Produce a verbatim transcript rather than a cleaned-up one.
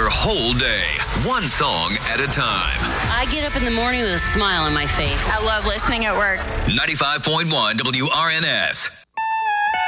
your whole day, one song at a time. I get up in the morning with a smile on my face. I love listening at work. ninety-five point one W R N S.